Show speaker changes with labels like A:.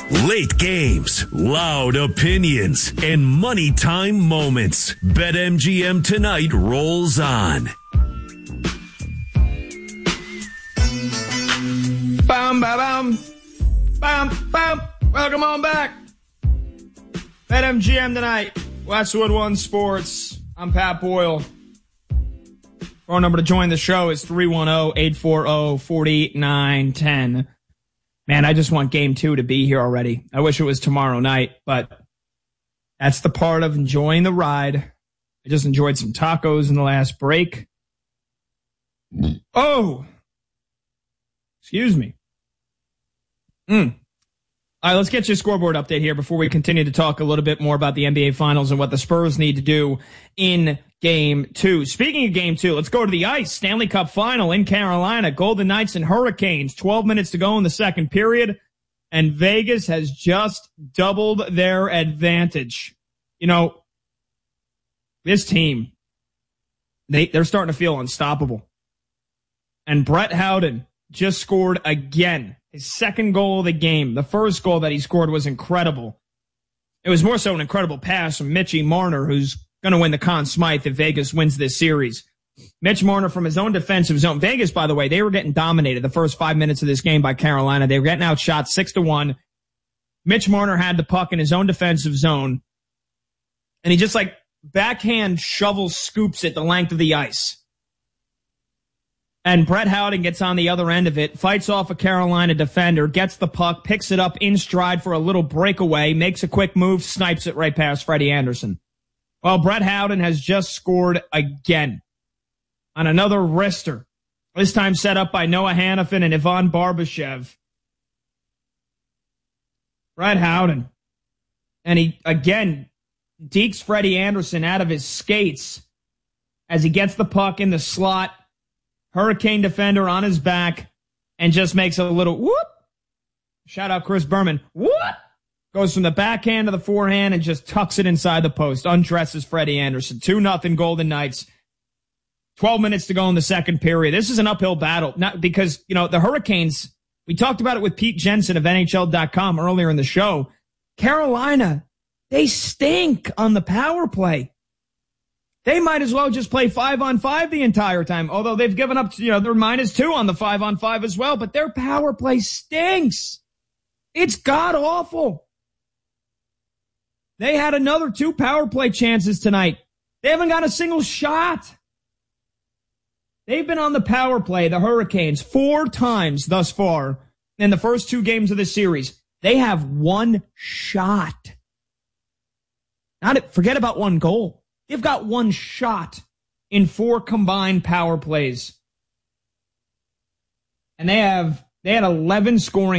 A: Late games, loud opinions, and money time moments. BetMGM tonight rolls on.
B: Bam, bam, bam, bam. Welcome on back. BetMGM tonight. Westwood One Sports. I'm Pat Boyle. Phone number to join the show is 310-840-4910. Man, I just want game 2 to be here already. I wish it was tomorrow night, but that's the part of enjoying the ride. I just enjoyed some tacos in the last break. Oh! Excuse me. All right, let's get you a scoreboard update here before we continue to talk a little bit more about the NBA Finals and what the Spurs need to do in Game 2. Speaking of Game 2, let's go to the ice. Stanley Cup Final in Carolina. Golden Knights and Hurricanes. 12 minutes to go in the second period. And Vegas has just doubled their advantage. You know, this team, they're starting to feel unstoppable. And Brett Howden just scored again. His second goal of the game. The first goal that he scored was incredible. It was more so an incredible pass from Mitchie Marner, who's going to win the Conn Smythe if Vegas wins this series. Mitch Marner from his own defensive zone. Vegas, by the way, they were getting dominated the first 5 minutes of this game by Carolina. They were getting outshot 6-1. Mitch Marner had the puck in his own defensive zone. And he just like backhand shovel scoops it the length of the ice. And Brett Howden gets on the other end of it, fights off a Carolina defender, gets the puck, picks it up in stride for a little breakaway, makes a quick move, snipes it right past Freddie Anderson. Well, Brett Howden has just scored again on another wrister, this time set up by Noah Hanifin and Ivan Barbashev. Brett Howden. And he, again, dekes Freddie Anderson out of his skates as he gets the puck in the slot. Hurricane defender on his back and just makes a little whoop. Shout out Chris Berman. Whoop. Goes from the backhand to the forehand and just tucks it inside the post. Undresses Freddie Anderson. 2-0 Golden Knights. 12 minutes to go in the second period. This is an uphill battle. Not because, you know, the Hurricanes, we talked about it with Pete Jensen of NHL.com earlier in the show. Carolina, they stink on the power play. They might as well just play 5-on-5 the entire time, although they've given up, you know, they're -2 on the 5-on-5 as well, but their power play stinks. It's god-awful. They had another 2 power play chances tonight. They haven't got a single shot. They've been on the power play, the Hurricanes, 4 times thus far in the first 2 games of this series. They have 1 shot. Forget about 1 goal. They've got 1 shot in 4 combined power plays. And they had 11 scoring